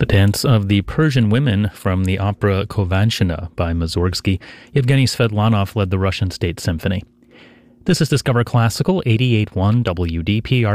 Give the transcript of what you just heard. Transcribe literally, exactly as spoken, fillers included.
The dance of the Persian women from the opera Kovanshina by Mussorgsky. Yevgeny Svedlanov led the Russian State Symphony. This is Discover Classical, eighty-eight point one W D P R.